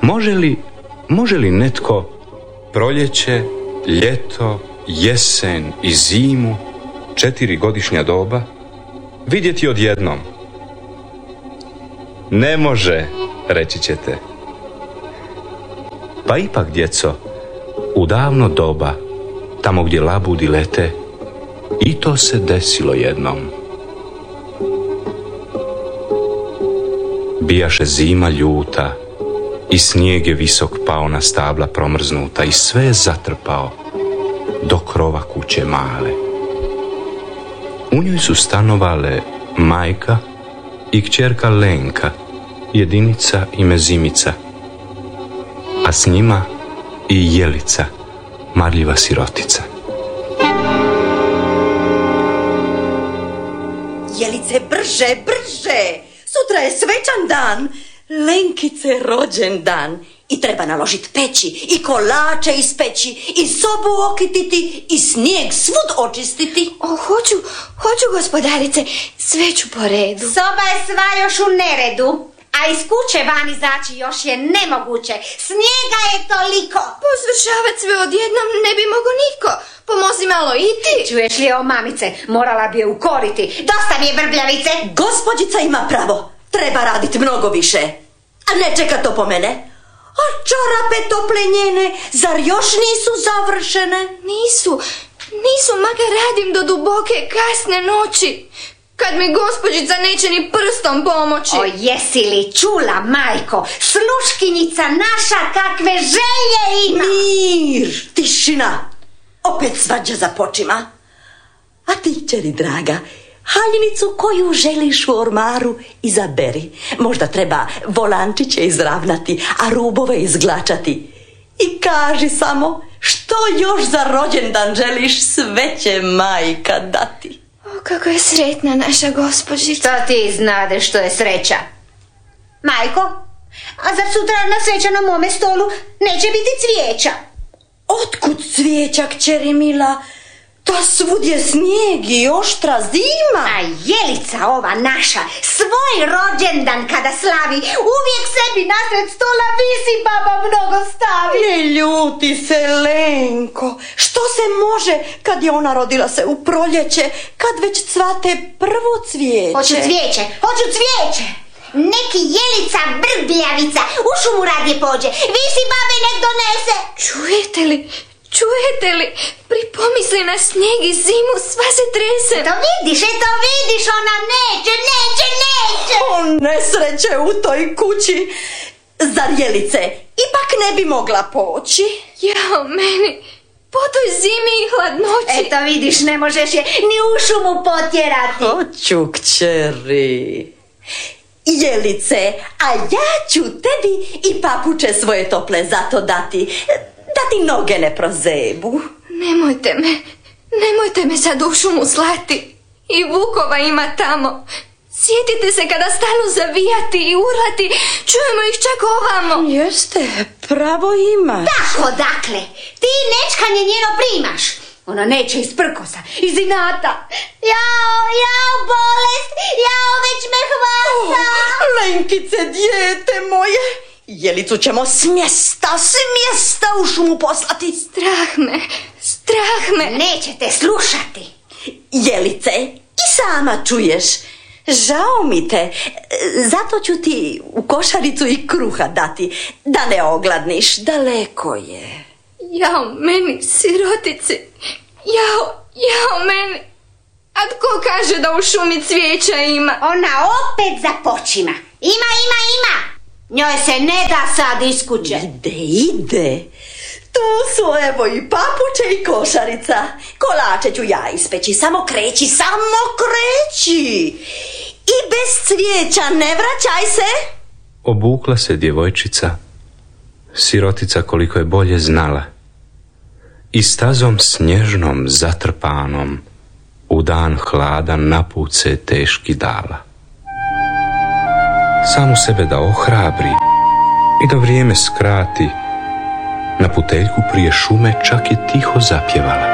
Može li netko proljeće, ljeto, jesen i zimu, 4 godišnja doba, vidjeti odjednom? Ne može, reći ćete. Pa ipak, djeco, u davno doba, tamo gdje labudi lete, i to se desilo jednom. Bijaše zima ljuta i snijeg je visok pao na stabla promrznuta i sve je zatrpao do krova kuće male. U njoj su stanovale majka i kćerka Lenka, jedinica ime Zimica, a s njima i Jelica, marljiva sirotica. Jelice, brže, brže! Sutra je svečan dan, Lenkice rođendan. I treba naložiti peći, i kolače ispeći, i sobu okititi, i snijeg svud očistiti. Hoću, gospodarice, sve ću po redu. Soba je sva još u neredu, a iz kuće van izaći još je nemoguće. Snijega je toliko. Posvršavat sve odjednom ne bi mogo niko. Pomozi malo i ti. Čuješ li, o mamice, morala bi je ukoriti. Dosta mi je brbljavice. Gospođica ima pravo, treba raditi mnogo više. A ne čekat to po mene. A čorape tople njene, zar još nisu završene? Nisu, makar radim do duboke kasne noći, kad mi gospođica neće ni prstom pomoći. O, jesi li čula, majko, sluškinjica naša kakve želje ima? Mir, tišina, opet svađa započima. A ti, kćeri draga, haljinicu koju želiš u ormaru izaberi. Možda treba volančiće izravnati, a rubove izglačati. I kaži samo što još za rođendan želiš, sve će majka dati. O, kako je sretna naša gospođica. Šta ti znade što je sreća? Majko, a zar sutra na svečanom mome stolu neće biti cvijeća? Otkud cvijeća, kćeri mila? Ta svud je snijeg i oštra zima. A Jelica ova naša svoj rođendan kada slavi uvijek sebi nasred stola visi baba mnogo stavi. Ne ljuti se, Lenko. Što se može kad je ona rodila se u proljeće, kad već cvate prvo cvijeće? Hoću cvijeće. Neki Jelica brbljavica u šumu radije pođe. Visi babe, nek donese. Čujete li? Pripomisli na snijeg i zimu, sva se trese. To vidiš, ona neće. O, nesreće u toj kući. Zar Jelice ipak ne bi mogla poći? Jao, meni, po toj zimi i hladnoći. Eto vidiš, ne možeš je ni u šumu potjerati. Hoću, kćeri. Jelice, a ja ću tebi i papuče svoje tople zato dati, da ti noge ne prozebu. Nemojte me sad u šumu slati. I vukova ima tamo. Sjetite se kada stanu zavijati i urlati, čujemo ih čak ovamo. Jeste, pravo imaš. Tako, dakle, ti nečkanje njeno primaš. Ona neće iz prkosa, iz inata. Jao, bolest, već me hvata. Lenkice, dijete moje, Jelicu ćemo s mjesta u šumu poslati. Strah me. Nećete slušati. Jelice, i sama čuješ, žao mi te, zato ću ti u košaricu i kruha dati, da ne ogladniš, daleko je. Jao meni, sirotici, jao meni. A tko kaže da u šumi cvijeća ima? Ona opet započima. Ima. Njoj se ne da sad iz kuće. Ide. Tu su evo i papuče i košarica. Kolače ću ja ispeći, samo kreći. I bez cvijeća ne vraćaj se. Obukla se djevojčica, sirotica koliko je bolje znala, i stazom snježnom zatrpanom u dan hladan na put se teški dala. Samu sebe da ohrabri i da vrijeme skrati, na puteljku prije šume čak je tiho zapjevala.